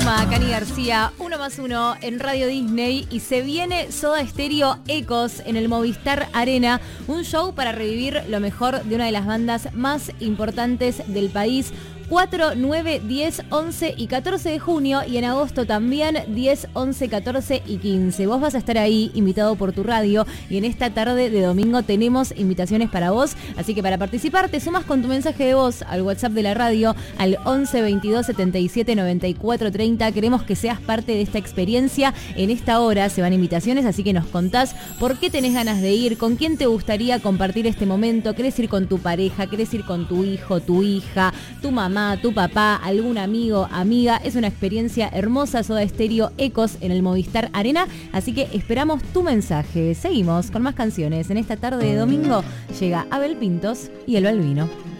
Maluma, Cani García, 1+1 en Radio Disney y se viene Soda Stereo Ecos en el Movistar Arena, un show para revivir lo mejor de una de las bandas más importantes del país. 4, 9, 10, 11 y 14 de junio y en agosto también 10, 11, 14 y 15. Vos vas a estar ahí invitado por tu radio y en esta tarde de domingo tenemos invitaciones para vos, así que para participar te sumas con tu mensaje de voz al WhatsApp de la radio al 11 22 77 94 30. Queremos que seas parte de esta experiencia. En esta hora se van invitaciones, así que nos contás por qué tenés ganas de ir, con quién te gustaría compartir este momento. ¿Querés ir con tu pareja? ¿Querés ir con tu hijo, tu hija, tu mamá, tu papá, algún amigo, amiga? Es una experiencia hermosa. Soda Stereo Ecos en el Movistar Arena, así que esperamos tu mensaje. Seguimos con más canciones. En esta tarde de domingo llega Abel Pintos y el Balbino.